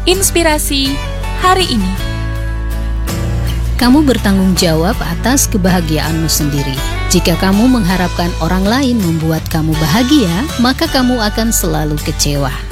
Inspirasi hari ini. Kamu bertanggung jawab atas kebahagiaanmu sendiri. Jika kamu mengharapkan orang lain membuat kamu bahagia, maka kamu akan selalu kecewa.